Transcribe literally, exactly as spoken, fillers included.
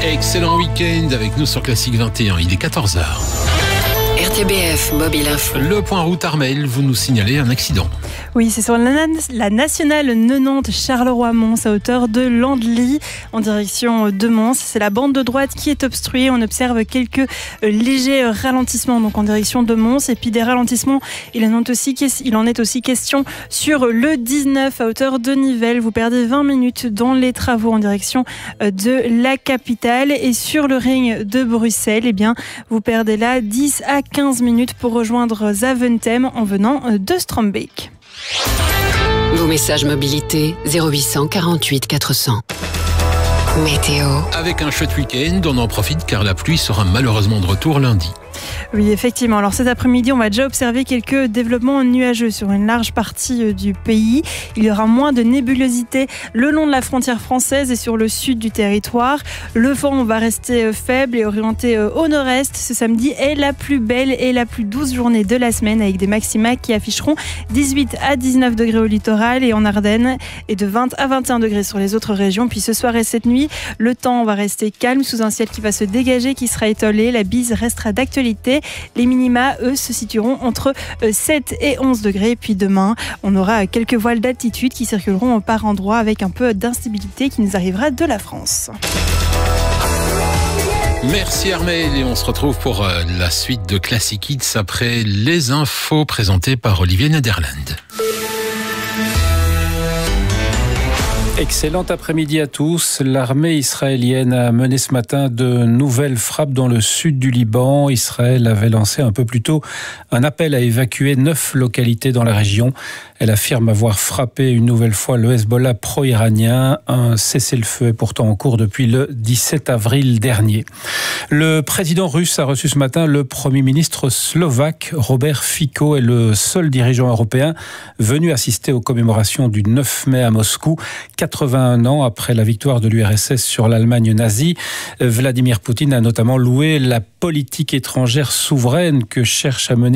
Excellent week-end avec nous sur Classique vingt et un. Il est quatorze heures. R T B F Mobile Info. Le point route Armel, vous nous signalez un accident. Oui, c'est sur la, la nationale quatre-vingt-dix Charleroi-Mons à hauteur de Landely en direction de Mons. C'est la bande de droite qui est obstruée. On observe quelques euh, légers ralentissements donc en direction de Mons. Et puis des ralentissements, il en, est aussi, il en est aussi question sur le dix-neuf à hauteur de Nivelles. Vous perdez vingt minutes dans les travaux en direction de la capitale. Et sur le ring de Bruxelles, eh bien, vous perdez là dix à quinze minutes pour rejoindre Zaventem en venant de Strombeek. Vos messages mobilité zéro huit cent quarante-huit quatre cents. Météo. Avec un chouette week-end, on en profite car la pluie sera malheureusement de retour lundi. Oui, effectivement. Alors cet après-midi, on va déjà observer quelques développements nuageux sur une large partie du pays. Il y aura moins de nébulosité le long de la frontière française et sur le sud du territoire. Le vent va rester faible et orienté au nord-est. Ce samedi est la plus belle et la plus douce journée de la semaine avec des maxima qui afficheront dix-huit à dix-neuf degrés au littoral et en Ardennes et de vingt à vingt et un degrés sur les autres régions. Puis ce soir et cette nuit, le temps va rester calme sous un ciel qui va se dégager, qui sera étoilé. La bise restera d'actualité. Les minima, eux, se situeront entre sept et onze degrés. Puis demain, on aura quelques voiles d'altitude qui circuleront par endroits avec un peu d'instabilité qui nous arrivera de la France. Merci Armel et on se retrouve pour la suite de Classic Hits après les infos présentées par Olivier Nederland. Excellent après-midi à tous. L'armée israélienne a mené ce matin de nouvelles frappes dans le sud du Liban. Israël avait lancé un peu plus tôt un appel à évacuer neuf localités dans la région. Elle affirme avoir frappé une nouvelle fois le Hezbollah pro-iranien. Un cessez-le-feu est pourtant en cours depuis le dix-sept avril dernier. Le président russe a reçu ce matin le premier ministre slovaque Robert Fico est le seul dirigeant européen venu assister aux commémorations du neuf mai à Moscou. quatre-vingt-un ans après la victoire de l'U R S S sur l'Allemagne nazie, Vladimir Poutine a notamment loué la politique étrangère souveraine que cherche à mener